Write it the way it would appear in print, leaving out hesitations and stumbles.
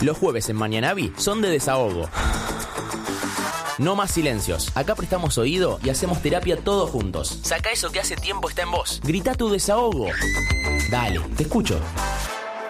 Los jueves en Mañanavi son de desahogo. No más silencios. Acá prestamos oído y hacemos terapia todos juntos. Saca eso que hace tiempo está en vos. Grita tu desahogo. Dale, te escucho.